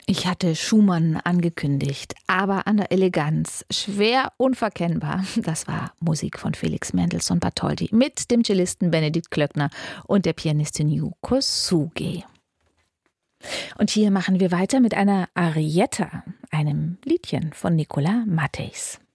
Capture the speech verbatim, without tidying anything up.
Ich hatte Schumann angekündigt, aber an der Eleganz schwer unverkennbar. Das war Musik von Felix Mendelssohn Bartholdy mit dem Cellisten Benedikt Klöckner und der Pianistin Yuko Suge. Und hier machen wir weiter mit einer Arietta, einem Liedchen von Nicolas Matheys.